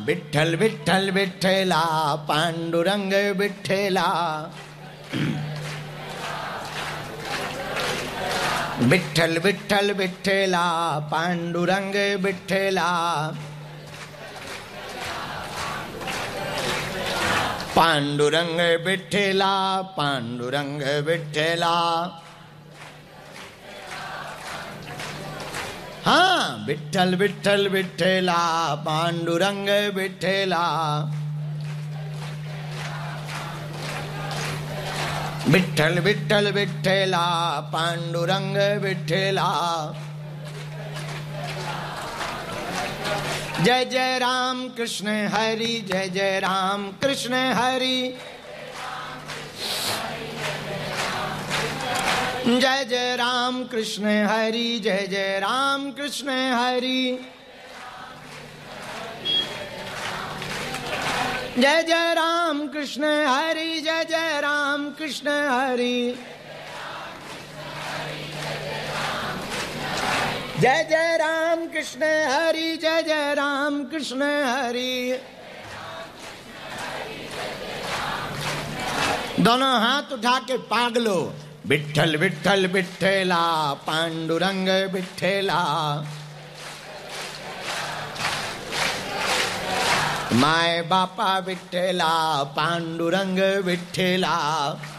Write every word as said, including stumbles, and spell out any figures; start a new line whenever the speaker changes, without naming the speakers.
विठ्ठल विठ्ठल विठ्ठला पांडुरंग विठ्ठला विठ्ठल विठ्ठल विठ्ठला पांडुरंग विठ्ठला पांडुरंग विठ्ठला पांडुरंग विठ्ठला हाँ विठ्ठल विठ्ठल विठ्ठला पांडुरंग विठ्ठला विठ्ठल विठ्ठल विठ्ठला पांडुरंग विठ्ठला जय जय राम कृष्ण हरि जय जय राम कृष्ण हरि जय जय राम कृष्ण हरि जय जय राम कृष्ण हरि जय जय राम कृष्ण हरि जय जय राम कृष्ण हरि जय जय राम कृष्ण हरि जय जय राम कृष्ण हरि दोनों हाथ उठा के पागलो विठ्ठल विठ्ठल विठ्ठला पांडुरंग विठ्ठला माय बापा विठ्ठला पांडुरंग विठ्ठला